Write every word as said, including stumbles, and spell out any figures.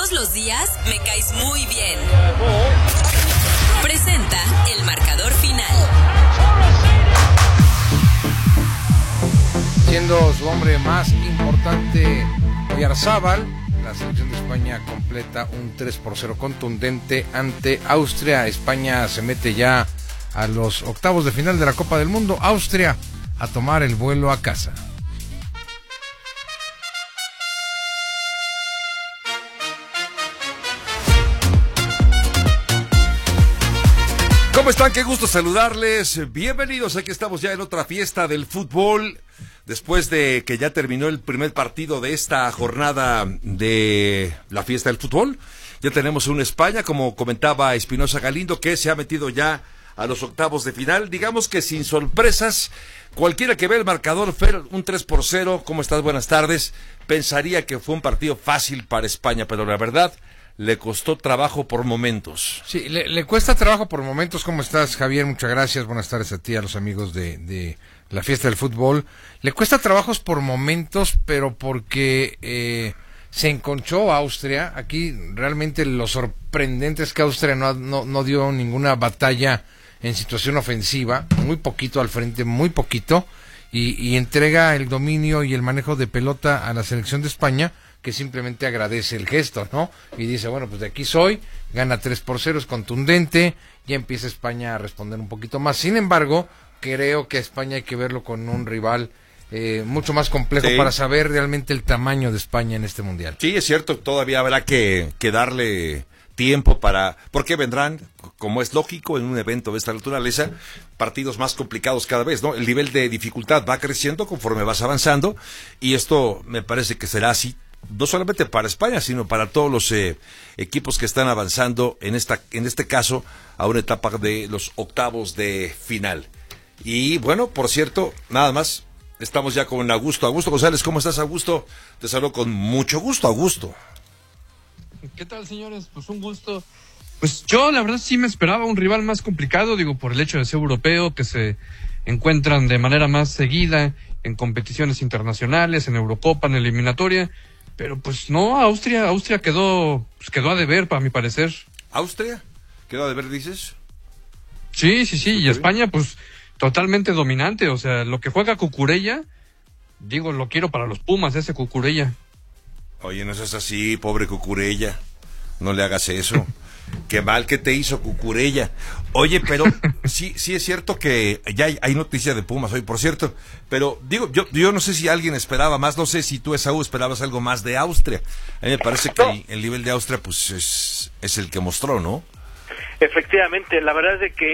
Todos los días me caes muy bien. Presenta el marcador final. Siendo su hombre más importante, Oyarzabal, la selección de España completa un tres por cero contundente ante Austria. España se mete ya a los octavos de final de la Copa del Mundo. Austria a tomar el vuelo a casa. ¿Cómo están? Qué gusto saludarles. Bienvenidos. Aquí estamos ya en otra fiesta del fútbol. Después de que ya terminó el primer partido de esta jornada de la fiesta del fútbol, ya tenemos una España, como comentaba Espinosa Galindo, que se ha metido ya a los octavos de final. Digamos que sin sorpresas, cualquiera que ve el marcador, Fer, un tres por cero, ¿cómo estás? Buenas tardes. Pensaría que fue un partido fácil para España, pero la verdad, le costó trabajo por momentos. Sí, le, le cuesta trabajo por momentos. ¿Cómo estás, Javier? Muchas gracias. Buenas tardes a ti, a los amigos de, de la fiesta del fútbol. Le cuesta trabajos por momentos, pero porque eh, se enconchó Austria. Aquí realmente lo sorprendente es que Austria no, no, no dio ninguna batalla en situación ofensiva, muy poquito al frente, muy poquito, y, y entrega el dominio y el manejo de pelota a la selección de España, que simplemente agradece el gesto, ¿no? Y dice, bueno, pues de aquí soy, gana tres por cero, es contundente, ya empieza España a responder un poquito más. Sin embargo, creo que a España hay que verlo con un rival eh, mucho más complejo, sí, para saber realmente el tamaño de España en este mundial. Sí, es cierto, todavía habrá que, que darle tiempo para, porque vendrán, como es lógico en un evento de esta naturaleza, partidos más complicados cada vez, ¿no? El nivel de dificultad va creciendo conforme vas avanzando, y esto me parece que será así, no solamente para España, sino para todos los eh, equipos que están avanzando en esta, en este caso, a una etapa de los octavos de final. Y bueno, por cierto, nada más, estamos ya con Augusto. Augusto González, ¿cómo estás, Augusto? Te saludo con mucho gusto, Augusto. ¿Qué tal, señores? Pues un gusto. Pues yo, la verdad, sí me esperaba un rival más complicado, digo, por el hecho de ser europeo, que se encuentran de manera más seguida en competiciones internacionales, en Eurocopa, en eliminatoria, pero pues no, Austria, Austria quedó, pues quedó a deber, para mi parecer. ¿Austria? ¿Quedó a deber, dices? Sí, sí, sí, y España, pues, totalmente dominante, o sea, lo que juega Cucurella, digo, lo quiero para los Pumas, ese Cucurella. Oye, no seas así, pobre Cucurella, no le hagas eso. Qué mal que te hizo Cucurella. Oye, pero sí sí es cierto que ya hay, hay noticia de Pumas hoy, por cierto, pero digo, yo yo no sé si alguien esperaba más, no sé si tú, Esaú, esperabas algo más de Austria. A mí me parece que el, el nivel de Austria pues es, es el que mostró, ¿no? Efectivamente, la verdad es de que